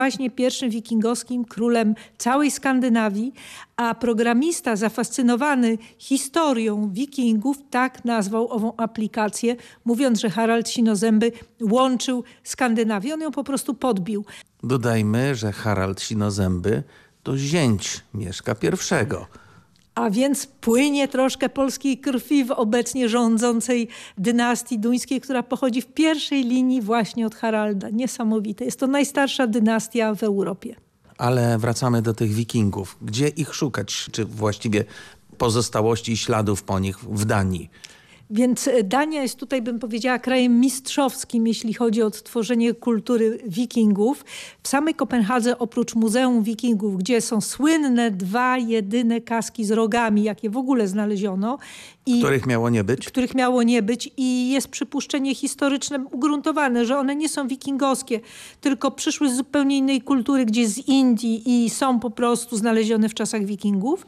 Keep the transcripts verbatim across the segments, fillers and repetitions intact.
właśnie pierwszym wikingowskim królem całej Skandynawii, a programista zafascynowany historią wikingów tak nazwał ową aplikację, mówiąc, że Harald Sinozęby łączył Skandynawię. On ją po prostu podbił. Dodajmy, że Harald Sinozęby to zięć Mieszka pierwszego. A więc płynie troszkę polskiej krwi w obecnie rządzącej dynastii duńskiej, która pochodzi w pierwszej linii właśnie od Haralda. Niesamowite. Jest to najstarsza dynastia w Europie. Ale wracamy do tych wikingów. Gdzie ich szukać? Czy właściwie pozostałości i śladów po nich w Danii? Więc Dania jest tutaj, bym powiedziała, krajem mistrzowskim, jeśli chodzi o odtworzenie kultury wikingów. W samej Kopenhadze oprócz Muzeum Wikingów, gdzie są słynne dwa jedyne kaski z rogami, jakie w ogóle znaleziono. I których miało nie być? Których miało nie być i jest przypuszczenie historyczne ugruntowane, że one nie są wikingowskie, tylko przyszły z zupełnie innej kultury, gdzieś z Indii i są po prostu znalezione w czasach wikingów.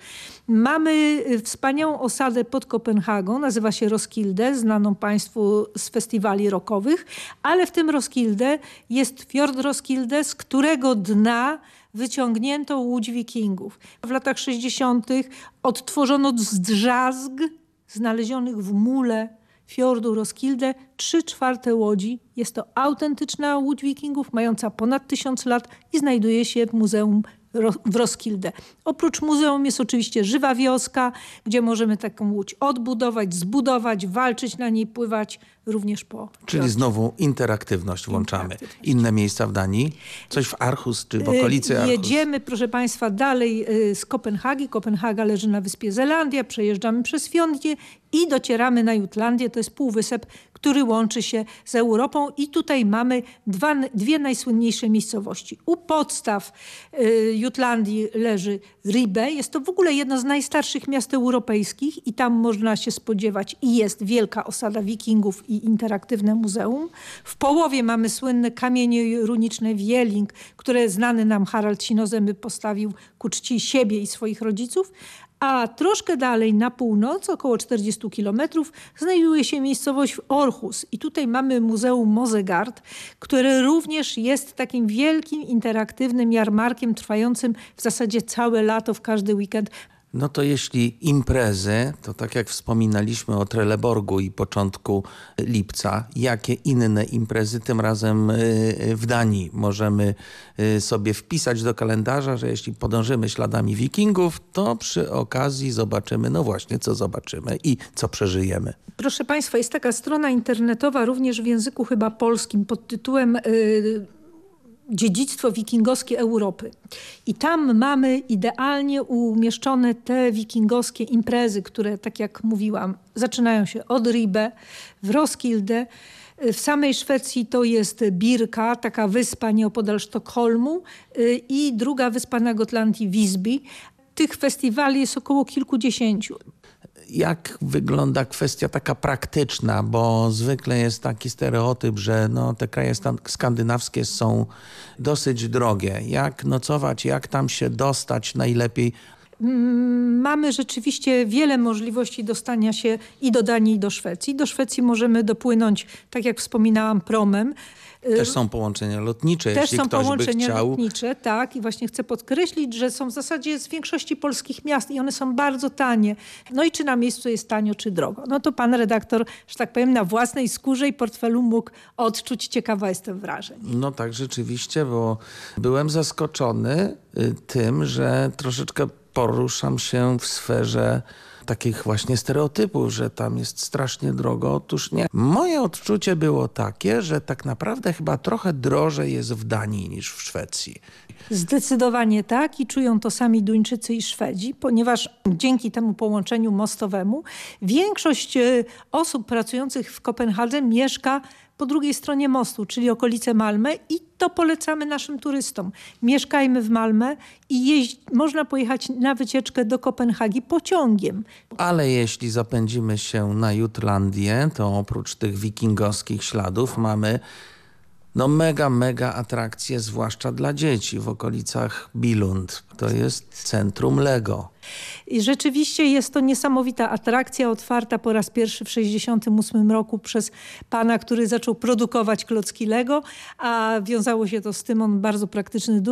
Mamy wspaniałą osadę pod Kopenhagą, nazywa się Roskilde, znaną Państwu z festiwali rockowych, ale w tym Roskilde jest fiord Roskilde, z którego dna wyciągnięto łódź wikingów. W latach sześćdziesiątych odtworzono z drzazg znalezionych w mule fiordu Roskilde trzy czwarte łodzi. Jest to autentyczna łódź wikingów, mająca ponad tysiąc lat i znajduje się w Muzeum w Roskilde. Oprócz muzeum jest oczywiście żywa wioska, gdzie możemy taką łódź odbudować, zbudować, walczyć na niej, pływać również po... Czyli znowu interaktywność włączamy. Interaktywność. Inne miejsca w Danii? Coś w Aarhus czy w okolicy Aarhus? Jedziemy, proszę Państwa, dalej z Kopenhagi. Kopenhaga leży na wyspie Zelandia. Przejeżdżamy przez Finlandię i docieramy na Jutlandię. To jest półwysep, który łączy się z Europą i tutaj mamy dwa, dwie najsłynniejsze miejscowości. U podstaw y, Jutlandii leży Ribe. Jest to w ogóle jedno z najstarszych miast europejskich i tam można się spodziewać i jest wielka osada wikingów i interaktywne muzeum. W połowie mamy słynne kamienie runiczne Wieling, które znany nam Harald Sinozęby postawił ku czci siebie i swoich rodziców. A troszkę dalej na północ, około czterdzieści kilometrów, znajduje się miejscowość Aarhus. I tutaj mamy Muzeum Mosegard, które również jest takim wielkim, interaktywnym jarmarkiem trwającym w zasadzie całe lato, w każdy weekend. No to jeśli imprezy, to tak jak wspominaliśmy o Trelleborgu i początku lipca, jakie inne imprezy tym razem w Danii możemy sobie wpisać do kalendarza, że jeśli podążymy śladami wikingów, to przy okazji zobaczymy, no właśnie, co zobaczymy i co przeżyjemy. Proszę Państwa, jest taka strona internetowa również w języku chyba polskim pod tytułem... Yy... Dziedzictwo wikingowskie Europy. I tam mamy idealnie umieszczone te wikingowskie imprezy, które, tak jak mówiłam, zaczynają się od Ribe, w Roskilde. W samej Szwecji to jest Birka, taka wyspa nieopodal Sztokholmu i druga wyspa na Gotlandii, Visby. Tych festiwali jest około kilkudziesięciu. Jak wygląda kwestia taka praktyczna, bo zwykle jest taki stereotyp, że no, te kraje skandynawskie są dosyć drogie. Jak nocować, jak tam się dostać najlepiej? Mamy rzeczywiście wiele możliwości dostania się i do Danii, i do Szwecji. Do Szwecji możemy dopłynąć, tak jak wspominałam, promem. Też są połączenia lotnicze, Też jeśli są ktoś połączenia by chciał. lotnicze, tak. I właśnie chcę podkreślić, że są w zasadzie z większości polskich miast i one są bardzo tanie. No i czy na miejscu jest tanio, czy drogo? No to pan redaktor, że tak powiem, na własnej skórze i portfelu mógł odczuć. Ciekawa jestem wrażeń. No tak, rzeczywiście, bo byłem zaskoczony tym, że troszeczkę poruszam się w sferze takich właśnie stereotypów, że tam jest strasznie drogo. Otóż nie. Moje odczucie było takie, że tak naprawdę chyba trochę drożej jest w Danii niż w Szwecji. Zdecydowanie tak i czują to sami Duńczycy i Szwedzi, ponieważ dzięki temu połączeniu mostowemu większość osób pracujących w Kopenhadze mieszka po drugiej stronie mostu, czyli okolice Malmö i to polecamy naszym turystom. Mieszkajmy w Malmö i jeźdź, można pojechać na wycieczkę do Kopenhagi pociągiem. Ale jeśli zapędzimy się na Jutlandię, to oprócz tych wikingowskich śladów mamy no mega, mega atrakcje, zwłaszcza dla dzieci w okolicach Billund. To jest centrum Lego. I rzeczywiście jest to niesamowita atrakcja, otwarta po raz pierwszy w sześćdziesiątym ósmym roku przez pana, który zaczął produkować klocki Lego, a wiązało się to z tym, on bardzo praktyczny